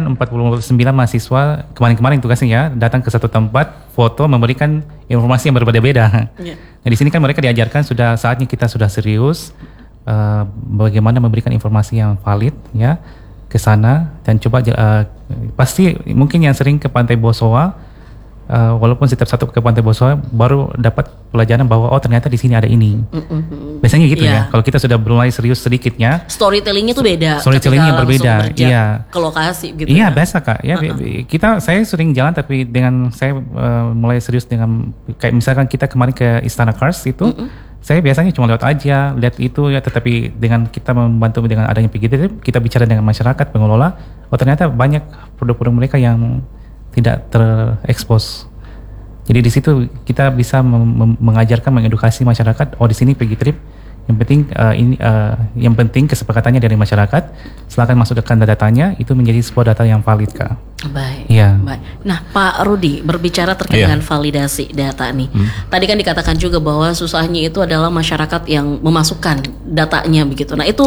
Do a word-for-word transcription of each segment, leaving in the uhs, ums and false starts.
empat puluh sembilan mahasiswa kemarin-kemarin tugasnya ya datang ke satu tempat, foto, memberikan informasi yang berbeda-beda. Yeah. Nah di sini kan mereka diajarkan sudah saatnya kita sudah serius uh, bagaimana memberikan informasi yang valid ya ke sana dan coba uh, pasti mungkin yang sering ke Pantai Bosowa. Uh, walaupun setiap satu ke Pantai Bosowa baru dapat pelajaran bahwa oh ternyata di sini ada ini. Mm-hmm. Biasanya gitu yeah. ya. Kalau kita sudah mulai serius sedikitnya, storytellingnya tuh beda. Storytellingnya berbeda. Iya. Ke lokasi gitu. Iya ya. biasa Kak. Ya uh-huh. kita saya sering jalan tapi dengan saya uh, mulai serius dengan kayak misalkan kita kemarin ke Istana Kars itu, mm-hmm. saya biasanya cuma lewat aja lihat itu ya. Tetapi dengan kita membantu dengan adanya P G Trip, kita bicara dengan masyarakat pengelola. Oh ternyata banyak produk-produk mereka yang tidak terekspos. Jadi di situ kita bisa mem- mengajarkan, mengedukasi masyarakat. Oh di sini P G Trip. Yang penting uh, ini, uh, yang penting kesepakatannya dari masyarakat. Silakan masukkan data-datanya. Itu menjadi sebuah data yang valid, Kak. Baik. Ya. Baik. Nah, Pak Rudi berbicara terkait yeah. dengan validasi data nih. Hmm. Tadi kan dikatakan juga bahwa susahnya itu adalah masyarakat yang memasukkan datanya begitu. Nah itu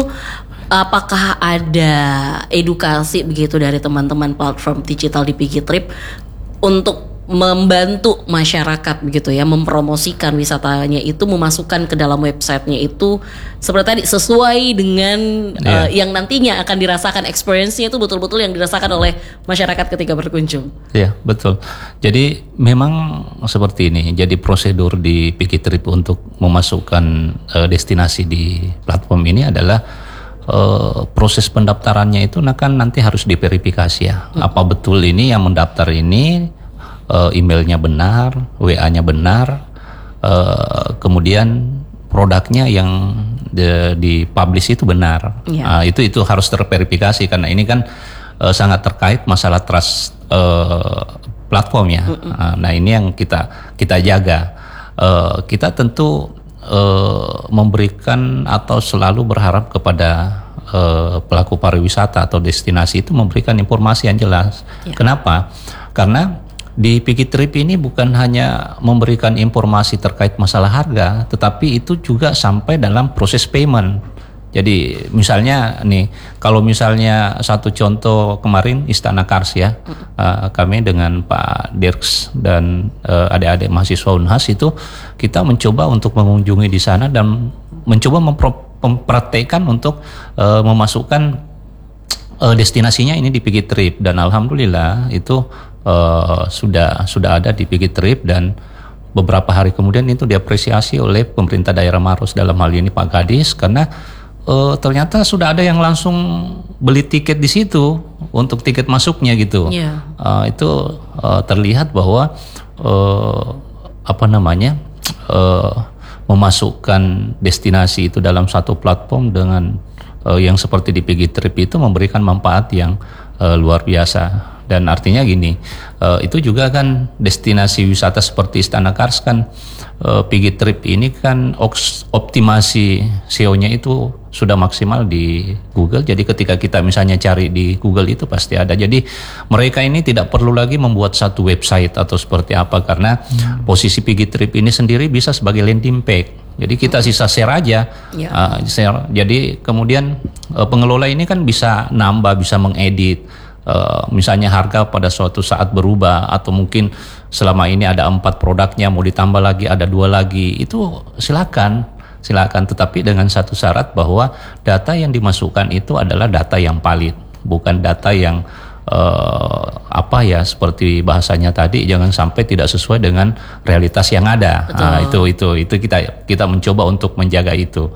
apakah ada edukasi begitu dari teman-teman platform digital di P G Trip untuk membantu masyarakat begitu ya, mempromosikan wisatanya itu, memasukkan ke dalam websitenya itu seperti tadi sesuai dengan yeah. uh, yang nantinya akan dirasakan, experience-nya itu betul-betul yang dirasakan oleh masyarakat ketika berkunjung. Iya, yeah, betul. Jadi memang seperti ini. Jadi prosedur di P G Trip untuk memasukkan uh, destinasi di platform ini adalah Uh, proses pendaftarannya itu kan nanti harus diverifikasi ya. Hmm. Apa betul ini yang mendaftar ini uh, emailnya benar, W A-nya benar, uh, kemudian produknya yang dipublish itu benar. Yeah. Uh, itu itu harus terverifikasi karena ini kan uh, sangat terkait masalah trust uh, platform ya. Hmm. Uh, nah ini yang kita kita jaga. Uh, kita tentu Uh, memberikan atau selalu berharap kepada uh, pelaku pariwisata atau destinasi itu memberikan informasi yang jelas. Ya. Kenapa? Karena di P G Trip ini bukan hanya memberikan informasi terkait masalah harga, tetapi itu juga sampai dalam proses payment. Jadi misalnya nih, kalau misalnya satu contoh kemarin Istana Kars ya, mm. uh, kami dengan Pak Dirks dan uh, adik-adik mahasiswa Unhas itu kita mencoba untuk mengunjungi di sana dan mencoba mempro- mempraktekkan untuk uh, memasukkan uh, destinasinya ini di P G Trip dan alhamdulillah itu uh, sudah sudah ada di P G Trip dan beberapa hari kemudian itu diapresiasi oleh pemerintah daerah Maros, dalam hal ini Pak Gadis, karena Uh, ternyata sudah ada yang langsung beli tiket di situ untuk tiket masuknya gitu. Yeah. Uh, itu uh, terlihat bahwa uh, apa namanya uh, memasukkan destinasi itu dalam satu platform dengan uh, yang seperti di P G Trip itu memberikan manfaat yang uh, luar biasa. Dan artinya gini, uh, itu juga kan destinasi wisata seperti Istana Kars kan uh, P G Trip ini kan oks, optimasi S E O-nya itu sudah maksimal di Google. Jadi ketika kita misalnya cari di Google itu pasti ada. Jadi mereka ini tidak perlu lagi membuat satu website atau seperti apa karena hmm. posisi P G Trip ini sendiri bisa sebagai landing page. Jadi kita sisa share aja, ya. uh, share. Jadi kemudian uh, pengelola ini kan bisa nambah, bisa mengedit. Uh, misalnya harga pada suatu saat berubah atau mungkin selama ini ada empat produknya mau ditambah lagi ada dua lagi, itu silakan silakan tetapi dengan satu syarat bahwa data yang dimasukkan itu adalah data yang valid, bukan data yang uh, apa ya seperti bahasanya tadi, jangan sampai tidak sesuai dengan realitas yang ada. Nah, itu itu itu kita kita mencoba untuk menjaga itu.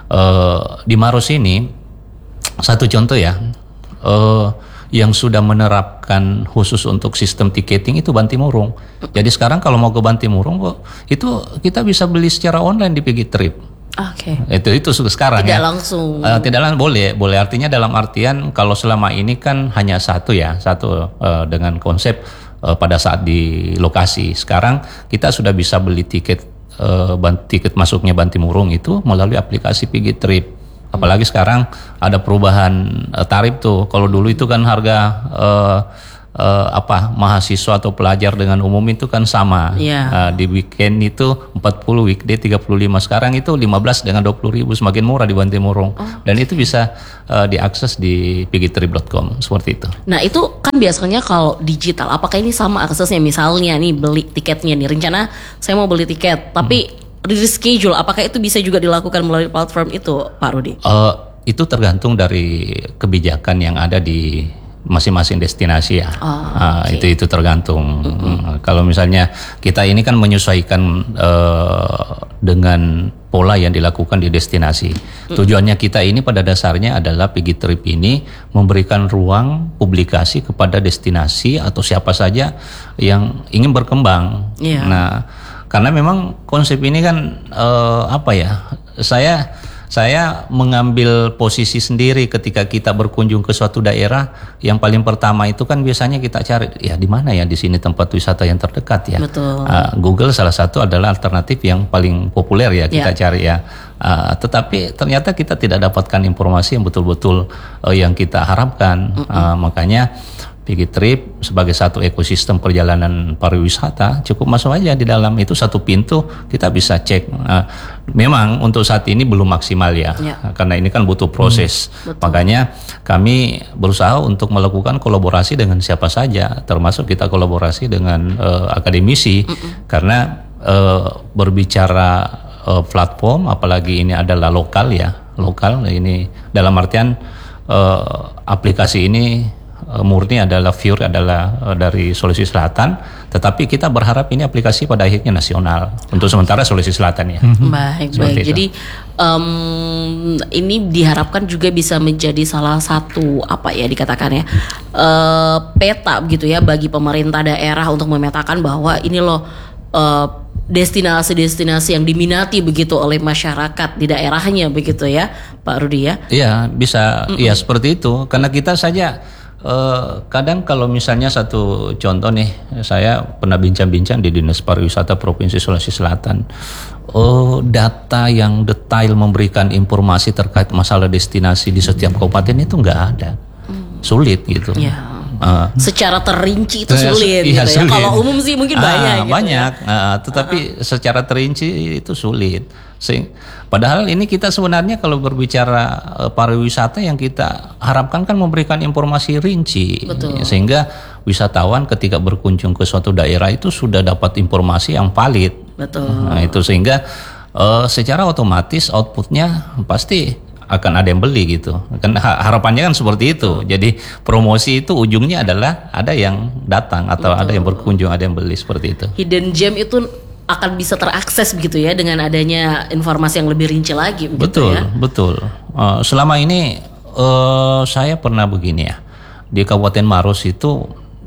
Uh, di Maros ini satu contoh ya. Uh, yang sudah menerapkan khusus untuk sistem tiketing itu Bantimurung. Jadi sekarang kalau mau ke Bantimurung kok itu kita bisa beli secara online di P G Trip. Oke. Okay. Itu itu sudah sekarang tidak ya. langsung. Uh, tidak langsung boleh, boleh artinya dalam artian kalau selama ini kan hanya satu ya, satu uh, dengan konsep uh, pada saat di lokasi. Sekarang kita sudah bisa beli tiket uh, tiket masuknya Bantimurung itu melalui aplikasi P G Trip. Apalagi sekarang ada perubahan uh, tarif tuh. Kalau dulu itu kan harga uh, uh, apa mahasiswa atau pelajar dengan umum itu kan sama. Yeah. Uh, di weekend itu empat puluh, weekday tiga puluh lima. Sekarang itu lima belas dengan dua puluh ribu, semakin murah di Bantimurung. Oh. Dan itu bisa uh, diakses di pigitrip dot com seperti itu. Nah itu kan biasanya kalau digital, apakah ini sama aksesnya? Misalnya nih beli tiketnya nih, rencana saya mau beli tiket, tapi hmm. reschedule, apakah itu bisa juga dilakukan melalui platform itu, Pak Rudi? Uh, itu tergantung dari kebijakan yang ada di masing-masing destinasi ya. Oh, uh, okay. Itu itu tergantung. Mm-hmm. Kalau misalnya kita ini kan menyesuaikan uh, dengan pola yang dilakukan di destinasi. Mm-hmm. Tujuannya kita ini pada dasarnya adalah Pigitrip ini memberikan ruang publikasi kepada destinasi atau siapa saja yang ingin berkembang. Yeah. Nah, karena memang konsep ini kan uh, apa ya? Saya Saya mengambil posisi sendiri ketika kita berkunjung ke suatu daerah. Yang paling pertama itu kan biasanya kita cari, ya di mana ya di sini tempat wisata yang terdekat ya. Betul. Uh, Google salah satu adalah alternatif yang paling populer ya kita yeah. cari ya. Uh, tetapi ternyata kita tidak dapatkan informasi yang betul-betul uh, yang kita harapkan. Mm-hmm. Uh, makanya Pigitrip sebagai satu ekosistem perjalanan pariwisata cukup masuk aja di dalam itu satu pintu, kita bisa cek. Uh, memang untuk saat ini belum maksimal ya, ya. Karena ini kan butuh proses. Hmm, makanya kami berusaha untuk melakukan kolaborasi dengan siapa saja, termasuk kita kolaborasi dengan uh, akademisi. Mm-mm. Karena uh, berbicara uh, platform, apalagi ini adalah lokal ya, lokal ini dalam artian uh, aplikasi ini murni adalah viewer adalah uh, dari Sulawesi Selatan, tetapi kita berharap ini aplikasi pada akhirnya nasional untuk sementara Sulawesi Selatan ya. Baik, baik. Itu. Jadi um, ini diharapkan juga bisa menjadi salah satu apa ya dikatakan ya uh, peta begitu ya bagi pemerintah daerah untuk memetakan bahwa ini loh uh, destinasi-destinasi yang diminati begitu oleh masyarakat di daerahnya begitu ya, Pak Rudi ya. Iya, bisa ya seperti itu karena kita saja Uh, kadang kalau misalnya satu contoh nih, saya pernah bincang-bincang di Dinas Pariwisata Provinsi Sulawesi Selatan. Oh, data yang detail memberikan informasi terkait masalah destinasi di setiap kabupaten itu nggak ada, hmm. sulit gitu. Ya. Uh, secara terinci itu sulit, iya, gitu ya. Sulit. Kalau umum sih mungkin banyak. Uh, gitu banyak, ya. uh, tetapi uh-huh. secara terinci itu sulit. Sehingga, padahal ini kita sebenarnya kalau berbicara uh, pariwisata yang kita harapkan kan memberikan informasi rinci. Betul. Sehingga wisatawan ketika berkunjung ke suatu daerah itu sudah dapat informasi yang valid. Betul. Nah, itu sehingga uh, secara otomatis outputnya pasti akan ada yang beli gitu. Kan harapannya kan seperti itu. Jadi promosi itu ujungnya adalah ada yang datang atau Betul. ada yang berkunjung, ada yang beli seperti itu. Hidden gem itu akan bisa terakses begitu ya dengan adanya informasi yang lebih rinci lagi begitu. Betul, ya. betul. Uh, selama ini uh, saya pernah begini ya. Di Kabupaten Maros itu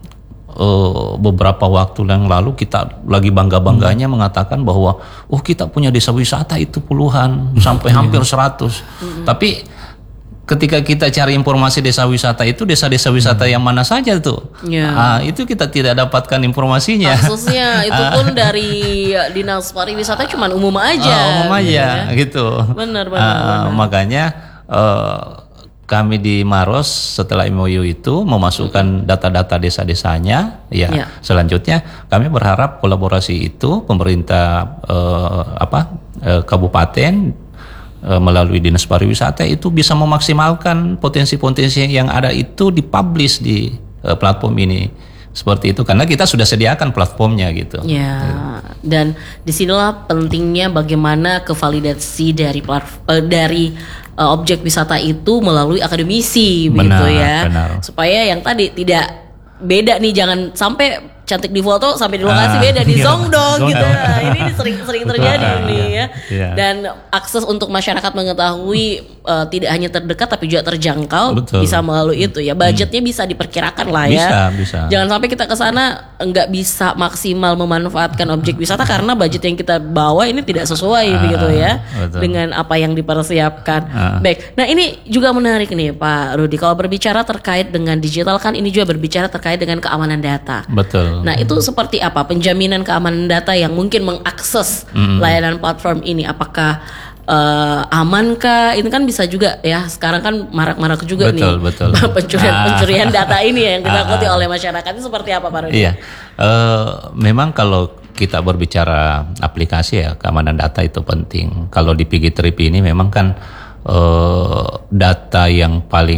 uh, beberapa waktu yang lalu kita lagi bangga-bangganya hmm. mengatakan bahwa oh kita punya desa wisata itu puluhan sampai hampir seratus. Hmm. Tapi ketika kita cari informasi desa wisata itu desa-desa wisata yang mana saja tuh, ya. ah, itu kita tidak dapatkan informasinya. Khususnya itu pun dari Dinas Pariwisata cuman umum aja. Ah, umum aja, ya. gitu. Benar, benar, ah, benar. Makanya uh, kami di Maros setelah M O U itu memasukkan data-data desa-desanya. Ya, ya. Selanjutnya kami berharap kolaborasi itu pemerintah uh, apa uh, kabupaten melalui Dinas Pariwisata itu bisa memaksimalkan potensi-potensi yang ada itu dipublish di uh, platform ini seperti itu karena kita sudah sediakan platformnya gitu. Ya, dan disinilah pentingnya bagaimana kevalidasi dari platform, uh, dari uh, objek wisata itu melalui akademisi, benar, begitu ya, benar. Supaya yang tadi tidak beda nih, jangan sampai cantik di foto sampai di lokasi ah, beda di iya, Zongdong gitu. Nah, ini sering-sering terjadi ah, nih ya. Iya. Dan akses untuk masyarakat mengetahui uh, tidak hanya terdekat tapi juga terjangkau. Betul. Bisa melalui itu ya. Budgetnya hmm. bisa diperkirakan lah ya. Bisa, bisa. Jangan sampai kita ke sana nggak bisa maksimal memanfaatkan objek wisata karena budget yang kita bawa ini tidak sesuai ah, begitu ya. Betul. Dengan apa yang dipersiapkan. Ah. Baik. Nah, ini juga menarik nih Pak Rudi. Kalau berbicara terkait dengan digital kan ini juga berbicara terkait dengan keamanan data. Betul. Nah itu seperti apa penjaminan keamanan data yang mungkin mengakses mm. layanan platform ini? Apakah uh, aman kah? Ini kan bisa juga ya. Sekarang kan marak-marak juga betul, nih betul. pencurian-pencurian data ini yang ditakuti oleh masyarakat. Itu seperti apa Pak Rudi? Iya, uh, memang kalau kita berbicara aplikasi ya keamanan data itu penting. Kalau di Pigitrip ini memang kan uh, data yang paling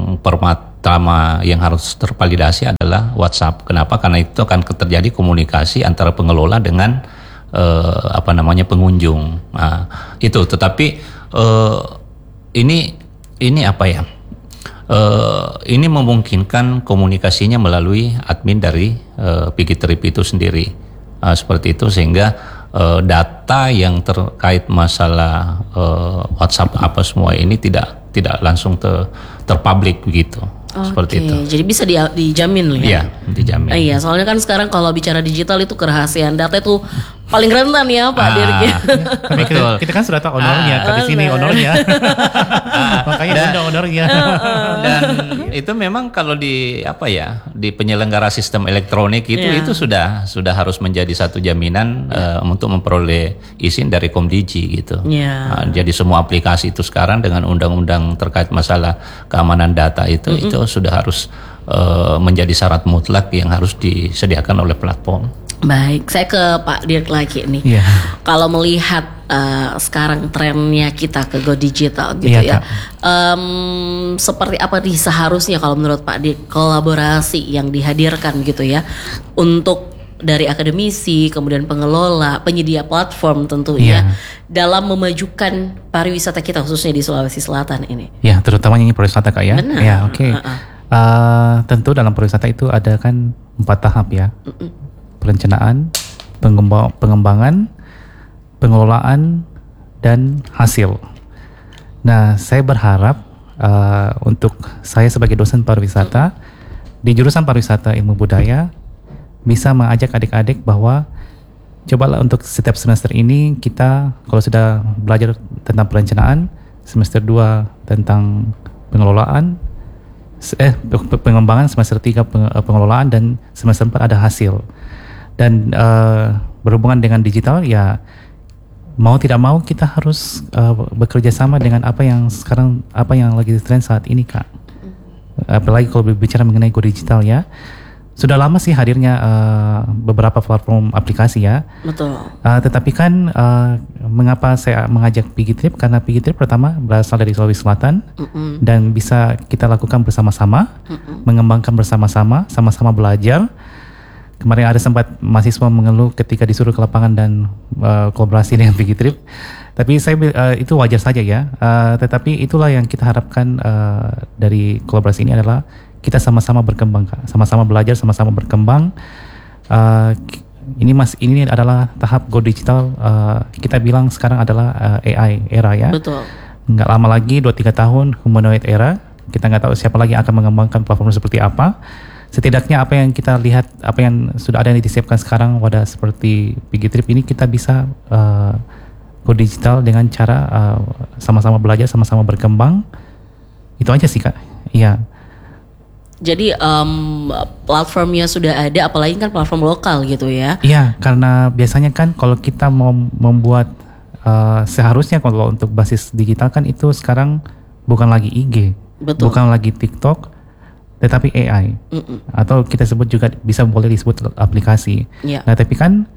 pertama yang harus tervalidasi adalah WhatsApp. Kenapa? Karena itu akan terjadi komunikasi antara pengelola dengan uh, apa namanya pengunjung. Nah, itu. Tetapi uh, ini ini apa ya? Uh, ini memungkinkan komunikasinya melalui admin dari uh, Pigitrip itu sendiri. Uh, seperti itu sehingga uh, data yang terkait masalah uh, WhatsApp apa semua ini tidak tidak langsung ter terpublik begitu. Okay. Seperti itu. Jadi bisa di, dijamin ya? Iya, dijamin. Eh, iya, soalnya kan sekarang kalau bicara digital itu kerahasiaan data itu paling rentan ya Pak Ah, Dirk. iya. Tapi kita, kita kan sudah tahu honornya, Ah, di sini benar. honornya. Makanya Dan- ada honornya. Dan itu memang kalau di apa ya di penyelenggara sistem elektronik itu Iya. itu sudah sudah harus menjadi satu jaminan eh, untuk memperoleh izin dari Komdigi gitu. Iya. Nah, jadi semua aplikasi itu sekarang dengan undang-undang terkait masalah keamanan data itu itu sudah harus eh, menjadi syarat mutlak yang harus disediakan oleh platform. Baik, saya ke Pak Dirk lagi nih. Iya. Kalau melihat uh, sekarang trennya kita ke go digital gitu Iya, ya, um, seperti apa nih seharusnya kalau menurut Pak Dirk kolaborasi yang dihadirkan gitu ya untuk dari akademisi, kemudian pengelola, penyedia platform tentunya Iya. dalam memajukan pariwisata kita khususnya di Sulawesi Selatan ini. Ya, terutamanya ini pariwisata Kak ya. Benar. Ya, oke. Uh-uh. Uh, tentu dalam pariwisata itu ada kan empat tahap ya. Perencanaan, pengemba- pengembangan, pengelolaan, dan hasil. Nah, saya berharap uh, untuk saya sebagai dosen pariwisata di jurusan pariwisata ilmu budaya bisa mengajak adik-adik bahwa cobalah untuk setiap semester ini kita kalau sudah belajar tentang perencanaan, semester dua tentang pengelolaan, se- eh pe- pengembangan, semester tiga peng- eh, pengelolaan, dan semester empat ada hasil. Dan uh, berhubungan dengan digital ya mau tidak mau kita harus uh, bekerja sama dengan apa yang sekarang apa yang lagi tren saat ini Kak. Apalagi kalau berbicara mengenai go digital ya. Sudah lama sih hadirnya uh, beberapa platform aplikasi ya. Betul. Uh, tetapi kan uh, mengapa saya mengajak Pigitrip, karena Pigitrip pertama berasal dari Sulawesi Selatan Mm-mm. dan bisa kita lakukan bersama-sama, mengembangkan bersama-sama, sama-sama belajar. Kemarin ada sempat mahasiswa mengeluh ketika disuruh ke lapangan dan uh, kolaborasi dengan Pigitrip. Tapi saya uh, itu wajar saja ya. Uh, tetapi itulah yang kita harapkan uh, dari kolaborasi ini adalah kita sama-sama berkembang, Kak. Sama-sama belajar, sama-sama berkembang. Uh, ini mas ini adalah tahap go digital. Uh, kita bilang sekarang adalah uh, A I era ya. Betul. Nggak lama lagi dua tiga tahun humanoid era. Kita nggak tahu siapa lagi yang akan mengembangkan platform seperti apa. Setidaknya apa yang kita lihat, apa yang sudah ada yang disiapkan sekarang wadah seperti Pigitrip ini kita bisa uh, go digital dengan cara uh, sama-sama belajar, sama-sama berkembang. Itu aja sih Kak. Iya. Jadi um, platformnya sudah ada, apalagi kan platform lokal gitu ya. Iya, karena biasanya kan kalau kita mau membuat uh, seharusnya kalau untuk basis digital kan itu sekarang bukan lagi I G, Betul. bukan lagi TikTok, tetapi A I. Mm-mm. Atau kita sebut juga bisa boleh disebut aplikasi. Iya. Nah, tapi kan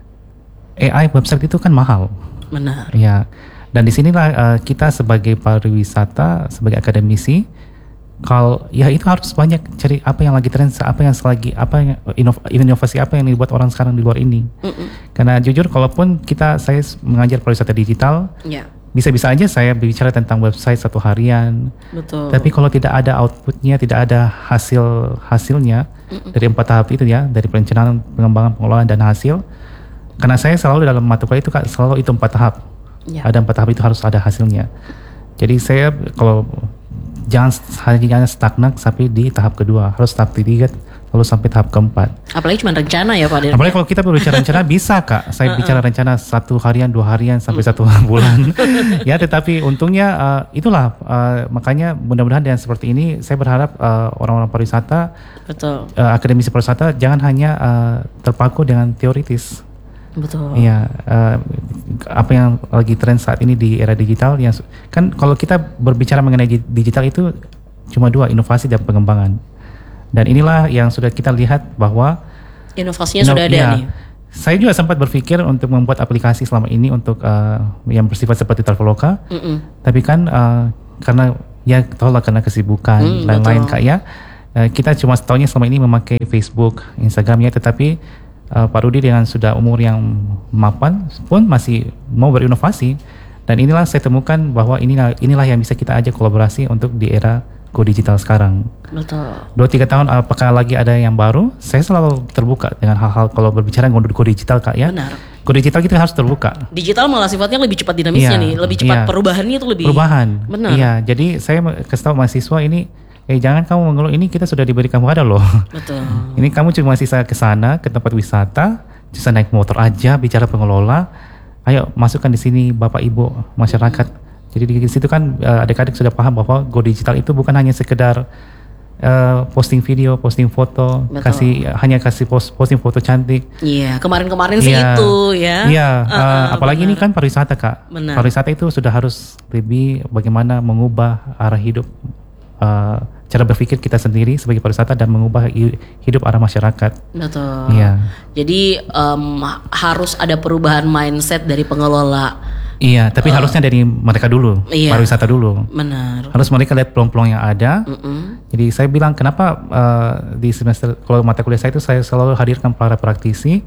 A I website itu kan mahal. Benar. Ya. Dan disinilah uh, kita sebagai pariwisata, sebagai akademisi, kalau ya itu harus banyak cari apa yang lagi tren, apa yang selagi, apa yang inov- inovasi apa yang dibuat orang sekarang di luar ini. Mm-mm. Karena jujur, kalaupun kita saya mengajar pariwisata digital, Ya, bisa-bisa aja saya berbicara tentang website satu harian. betul. Tapi kalau tidak ada outputnya, tidak ada hasil hasilnya dari empat tahap itu ya, dari perencanaan, pengembangan, pengelolaan, dan hasil. Karena saya selalu dalam mata kuliah itu Kak, selalu itu empat tahap. Ya. Ada empat tahap itu harus ada hasilnya. Jadi saya kalau jangan hanya stagnan sampai di tahap kedua, harus tahap ketiga, lalu sampai tahap keempat. Apalagi cuma rencana ya Pak Dirk. Apalagi kalau kita berbicara rencana bisa Kak, saya bicara rencana satu harian, dua harian sampai satu bulan. Ya, tetapi untungnya uh, itulah uh, makanya mudah-mudahan dengan seperti ini saya berharap uh, orang-orang pariwisata, Betul. uh, akademisi pariwisata jangan hanya uh, terpaku dengan teoritis, Betul. Iya, uh, apa yang lagi tren saat ini di era digital, yang kan kalau kita berbicara mengenai digital itu cuma dua, inovasi dan pengembangan. Dan inilah yang sudah kita lihat bahwa inovasinya ino, sudah ada ya, nih. Saya juga sempat berpikir untuk membuat aplikasi selama ini untuk uh, yang bersifat seperti Traveloka, mm-mm. tapi kan uh, karena ya tahulah karena kesibukan mm, lain-lain kak ya, uh, kita cuma tahunya selama ini memakai Facebook, Instagramnya, tetapi Uh, Pak Rudi dengan sudah umur yang mapan pun masih mau berinovasi, dan inilah saya temukan bahwa inilah inilah yang bisa kita ajak kolaborasi untuk di era go digital sekarang. Betul. Dua tiga tahun apakah lagi ada yang baru? Saya selalu terbuka dengan hal-hal kalau berbicara go digital kak ya. Benar. Go digital kita harus terbuka. Digital malah sifatnya lebih cepat dinamisnya iya, nih, lebih cepat iya. perubahannya itu lebih. Perubahan. Benar. Iya, jadi saya kasih tahu mahasiswa ini. Eh jangan kamu mengeluh, ini kita sudah diberikan wadah loh. Betul. Ini kamu cuma sisa ke sana ke tempat wisata, bisa naik motor aja, bicara pengelola. Ayo masukkan di sini Bapak Ibu masyarakat. Hmm. Jadi di situ kan uh, adik-adik sudah paham bahwa go digital itu bukan hanya sekedar uh, posting video, posting foto, Betul. kasih hanya kasih post, posting foto cantik. Iya, kemarin-kemarin sih ya, itu ya. Iya, uh, uh, apalagi benar. Ini kan pariwisata kak. Benar. Pariwisata itu sudah harus lebih bagaimana mengubah arah hidup. Uh, cara berpikir kita sendiri sebagai pariwisata dan mengubah hidup arah masyarakat. Betul. Iya. Jadi um, harus ada perubahan mindset dari pengelola. Iya, tapi uh, harusnya dari mereka dulu, iya, pariwisata dulu. Benar. Harus mereka lihat peluang-peluang yang ada. Mm-mm. Jadi saya bilang kenapa uh, di semester kalau mata kuliah saya itu saya selalu hadirkan para praktisi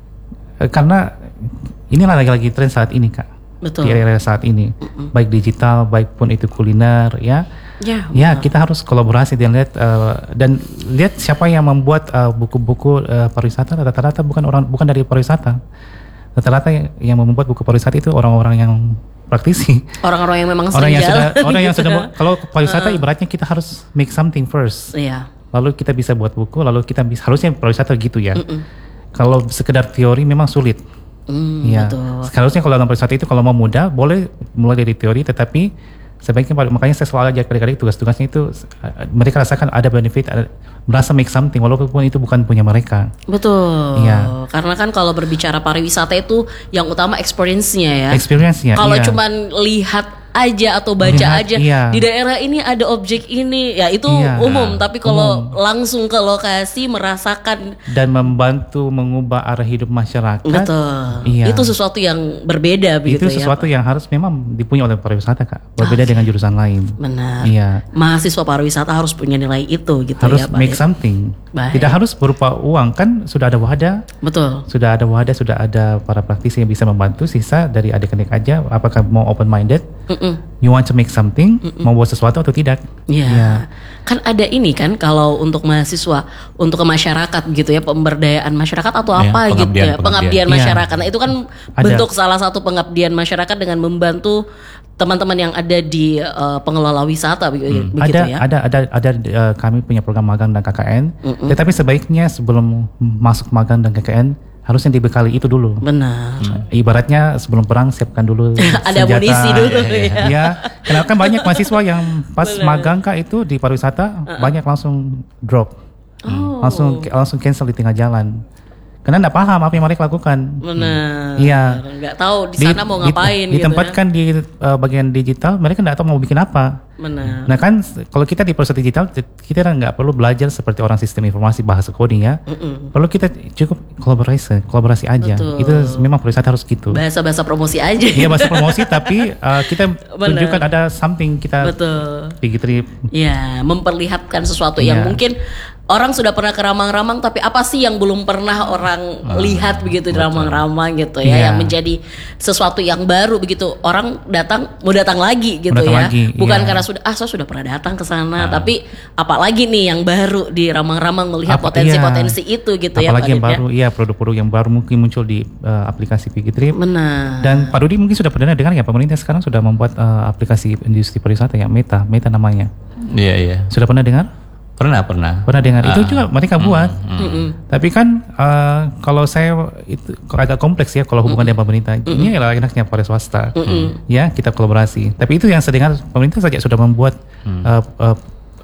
uh, karena inilah lagi-lagi tren saat ini kak. Betul. Di era saat ini, Mm-mm. baik digital, baik pun itu kuliner, ya. Ya, ya kita harus kolaborasi dan lihat uh, dan lihat siapa yang membuat uh, buku-buku uh, pariwisata. Rata-rata bukan orang, bukan dari pariwisata. Rata-rata yang, yang membuat buku pariwisata itu orang-orang yang praktisi. Orang-orang yang memang orang yang jalan. sudah, orang yang sudah. Kalau pariwisata uh. ibaratnya kita harus make something first. Iya. Lalu kita bisa buat buku, lalu kita bisa, harusnya pariwisata gitu ya. Mm-mm. Kalau sekedar teori memang sulit. Mm, ya. Seharusnya kalau dalam pariwisata itu kalau mau mudah boleh mulai dari teori, tetapi sebaiknya makanya saya selalu ajak adik-adik tugas-tugasnya itu mereka rasakan ada benefit, ada, merasa make something walaupun itu bukan punya mereka. Betul. Iya. Karena kan kalau berbicara pariwisata itu yang utama experience-nya ya. Experience-nya. Kalau iya. cuman lihat aja atau baca lihat, aja iya. di daerah ini ada objek ini ya itu iya. umum, tapi kalau umum. langsung ke lokasi merasakan dan membantu mengubah arah hidup masyarakat. Betul. Iya. Itu sesuatu yang berbeda begitu ya. Itu sesuatu ya, yang harus memang dipunya oleh pariwisata kak. Berbeda okay. dengan jurusan lain. Benar. Iya. Mahasiswa pariwisata harus punya nilai itu gitu harus ya Pak. Make something. Baik. Tidak harus berupa uang, kan sudah ada wadah. Betul. Sudah ada wadah, sudah ada para praktisi yang bisa membantu. Sisa dari adik-adik aja, apakah mau open minded, Mm-mm. you want to make something, Mm-mm. mau buat sesuatu atau tidak. Iya. Ya. Kan ada ini kan kalau untuk mahasiswa, untuk ke masyarakat gitu ya, pemberdayaan masyarakat atau ya, apa gitu ya, pengabdian, pengabdian masyarakat. Ya. Nah itu kan ada. bentuk salah satu pengabdian masyarakat dengan membantu teman-teman yang ada di uh, pengelola wisata begitu hmm. ada, ya. Ada ada ada uh, kami punya program magang dan K K N. Mm-mm. Tetapi sebaiknya sebelum masuk magang dan K K N harusnya dibekali itu dulu. Benar. Hmm. Ibaratnya sebelum perang siapkan dulu ada senjata. amunisi dulu ya. Ya, karena kan banyak mahasiswa yang pas Benar. magang kak itu di pariwisata uh-uh. banyak langsung drop. Oh. Langsung langsung cancel di tengah jalan. Karena enggak paham apa yang mereka lakukan. Benar. Iya. Enggak tahu di sana di, mau ngapain di, gitu. Ditempatkan ya. di uh, bagian digital, mereka enggak tahu mau bikin apa. Benar. Nah kan kalau kita di proses digital, kita nggak perlu belajar seperti orang sistem informasi bahasa coding ya. Mm-mm. Perlu kita cukup kolaborasi, kolaborasi aja. Betul. Itu memang pariwisata harus gitu. Bahasa-bahasa promosi aja. Iya bahasa promosi, tapi uh, kita tunjukkan ada something kita. Betul. Pergi trip. Iya, memperlihatkan sesuatu ya. yang mungkin orang sudah pernah ke Ramang-Ramang, tapi apa sih yang belum pernah orang ah, lihat begitu betul. Di Ramang-Ramang gitu ya, yeah. yang menjadi sesuatu yang baru begitu. Orang datang mau datang lagi gitu datang ya, lagi, bukan yeah. karena sudah ah saya sudah pernah datang ke sana, ah. tapi apalagi nih yang baru di Ramang-Ramang melihat Apa, potensi-potensi iya. itu gitu apalagi ya. Apalagi yang baru, iya produk-produk yang baru mungkin muncul di uh, aplikasi Pikitrip. Benar. Dan Pak Rudi mungkin sudah pernah dengar ya, pemerintah sekarang sudah membuat uh, aplikasi industri pariwisata ya, Meta, Meta namanya. Iya yeah, iya. Yeah. Sudah pernah dengar? Pernah, pernah. Pernah dengar. Ah. Itu juga mereka buat. Mm, mm, mm. Tapi kan uh, kalau saya itu agak kompleks ya kalau hubungan mm, dengan pemerintah. Mm, ini adalah enaknya pada swasta. Mm, ya, kita kolaborasi. Tapi itu yang saya dengar pemerintah saja sudah membuat mm. uh, uh,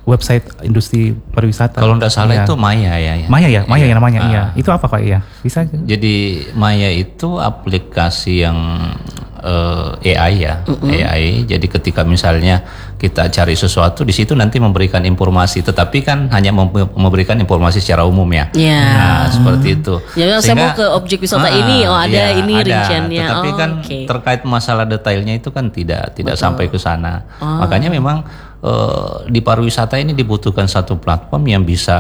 website industri pariwisata. Kalau tidak salah ya. itu Maya ya. ya. Maya ya, Maya ya. ya namanya. Ah. Iya. Itu apa Pak? Iya. Bisa. Jadi Maya itu aplikasi yang uh, A I ya, mm-hmm. A I. Jadi ketika misalnya kita cari sesuatu di situ nanti memberikan informasi, tetapi kan hanya memberikan informasi secara umum ya. Yeah. Nah seperti itu. Ya saya mau ke objek wisata uh, ini, oh ada ya, ini ada, rinciannya. Tetapi oh, kan okay. terkait masalah detailnya itu kan tidak tidak Betul. sampai ke sana. Oh. Makanya memang uh, di pariwisata ini dibutuhkan satu platform yang bisa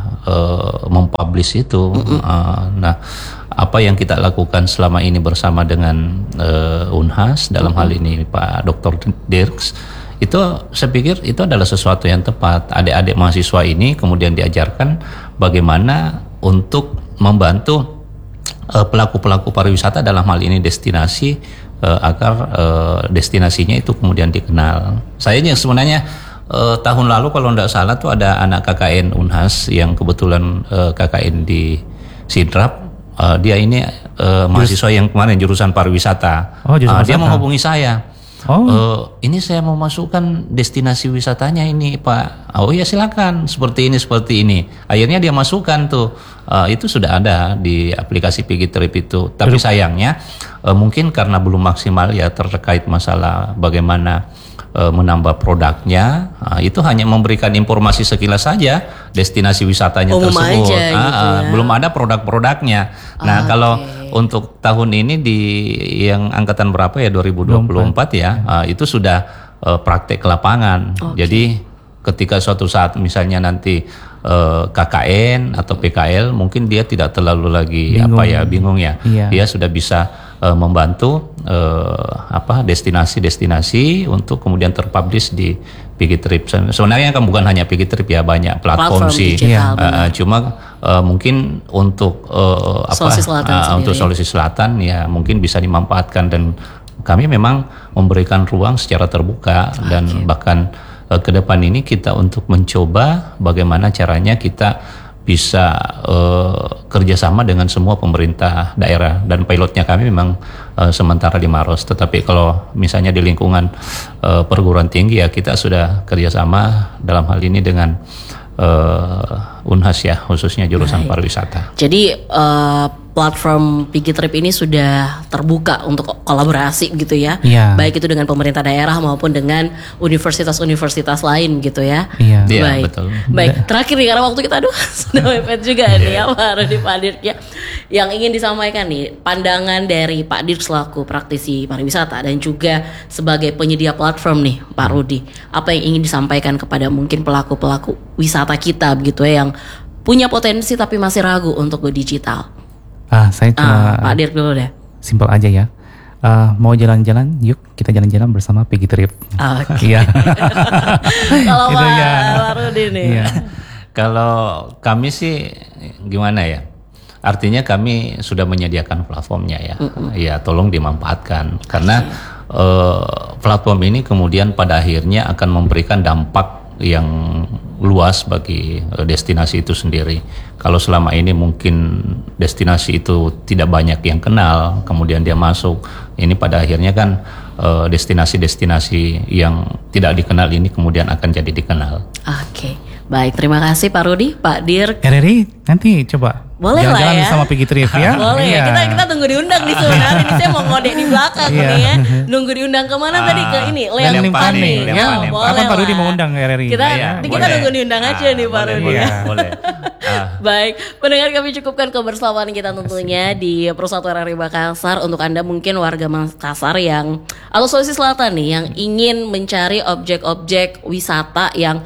uh, mempublish itu. Mm-hmm. Uh, nah. Apa yang kita lakukan selama ini bersama dengan uh, Unhas dalam mm-hmm. hal ini Pak Doktor Dirks, itu saya pikir itu adalah sesuatu yang tepat. Adik-adik mahasiswa ini kemudian diajarkan bagaimana untuk membantu uh, pelaku-pelaku pariwisata dalam hal ini destinasi uh, agar uh, destinasinya itu kemudian dikenal. Saya sebenarnya uh, tahun lalu kalau tidak salah tuh ada anak K K N Unhas yang kebetulan uh, K K N di Sidrap. Uh, dia ini uh, mahasiswa yang kemarin jurusan pariwisata. Oh, jurusan uh, dia wisata. menghubungi saya. Oh. Uh, ini saya mau masukkan destinasi wisatanya ini Pak. Oh ya silakan. Seperti ini seperti ini. Akhirnya dia masukkan tuh. Uh, itu sudah ada di aplikasi Pikitrip itu. Tapi sayangnya uh, mungkin karena belum maksimal ya terkait masalah bagaimana menambah produknya, nah, itu hanya memberikan informasi sekilas saja destinasi wisatanya umum tersebut, aja, ah, gitu ya. belum ada produk-produknya. Nah okay. kalau untuk tahun ini di yang angkatan berapa ya dua ribu dua puluh empat ya, ah, itu sudah uh, praktek ke lapangan. Okay. Jadi ketika suatu saat misalnya nanti uh, K K N atau P K L mungkin dia tidak terlalu lagi bingung. apa ya bingung ya, iya. Dia sudah bisa Uh, membantu uh, apa destinasi-destinasi untuk kemudian terpublish di Pikitrip. Sebenarnya kan bukan hanya Pikitrip ya, banyak platform, platform sih. Digital, uh, cuma uh, mungkin untuk uh, apa Sulawesi Selatan uh, untuk Sulawesi Selatan ya mungkin bisa dimanfaatkan, dan kami memang memberikan ruang secara terbuka. Okay. Dan bahkan uh, ke depan ini kita untuk mencoba bagaimana caranya kita bisa uh, kerjasama dengan semua pemerintah daerah, dan pilotnya kami memang uh, sementara di Maros. Tetapi kalau misalnya di lingkungan uh, perguruan tinggi ya kita sudah kerjasama dalam hal ini dengan uh, Unhas ya, khususnya jurusan Baik. pariwisata. Jadi uh, platform Pikitrip ini sudah terbuka untuk kolaborasi gitu ya, ya. Baik itu dengan pemerintah daerah maupun dengan universitas-universitas lain gitu ya. Iya, Baik, ya, betul. Baik. Terakhir nih karena waktu kita aduh sudah mepet juga nih ya Pak Rudi, Pak Dirk ya. Yang ingin disampaikan nih pandangan dari Pak Dirk selaku praktisi pariwisata dan juga sebagai penyedia platform nih Pak Rudi. Apa yang ingin disampaikan kepada mungkin pelaku-pelaku wisata kita begitu ya yang punya potensi tapi masih ragu untuk go digital? Ah, saya cuma ah, Pak Dirk dulu deh. Simpel aja ya. Uh, mau jalan-jalan, yuk kita jalan-jalan bersama Pikitrip. Oke. Iya. Kalau Pak ya. Rudi nih. Iya. Kalau kami sih gimana ya? Artinya kami sudah menyediakan platformnya ya. Mm-mm. Ya, tolong dimanfaatkan karena uh, platform ini kemudian pada akhirnya akan memberikan dampak yang luas bagi destinasi itu sendiri. Kalau selama ini mungkin destinasi itu tidak banyak yang kenal, kemudian dia masuk, ini pada akhirnya kan uh, destinasi-destinasi yang tidak dikenal ini kemudian akan jadi dikenal. Oke, baik, terima kasih Pak Rudi, Pak Dirk. R R I nanti coba boleh jalan-jalan lah ya sama Pikitrip ya. Boleh ya. Kita kita tunggu diundang di sana. Ini saya mau ngode di belakang iya. nih ya. Nunggu diundang kemana ah, tadi ke ini Lempang nih. Ya, boleh. Kapan Pak Rudi mau undang R R I? Kita ya, kita nunggu diundang aja ah, nih Pak Rudi. Boleh, boleh. Ah. Baik, pendengar kami cukupkan kebersamaan kita tentunya di Persatuan R R I Makassar. Untuk Anda mungkin warga Makassar yang atau Sulawesi Selatan nih yang ingin mencari objek-objek wisata yang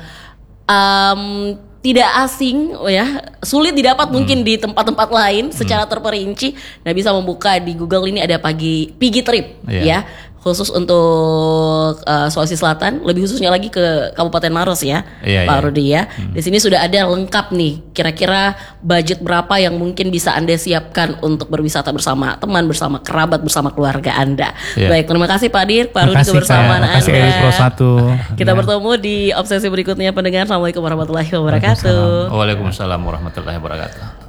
um, tidak asing ya, sulit didapat hmm. mungkin di tempat-tempat lain secara hmm. terperinci. Nah, bisa membuka di Google ini ada pagi Pikitrip yeah. ya, khusus untuk uh, Sulawesi Selatan, lebih khususnya lagi ke Kabupaten Maros ya, yeah, Pak yeah. Rudi ya. Hmm. Di sini sudah ada lengkap nih, kira-kira budget berapa yang mungkin bisa Anda siapkan untuk berwisata bersama teman, bersama kerabat, bersama keluarga Anda. Yeah. Baik, terima kasih Pak Dirk, Pak Rudi kebersamaan Anda. Terima kasih Pro satu. Kita yeah. bertemu di obsesi berikutnya pendengar. Assalamualaikum warahmatullahi wabarakatuh. Waalaikumsalam warahmatullahi wabarakatuh.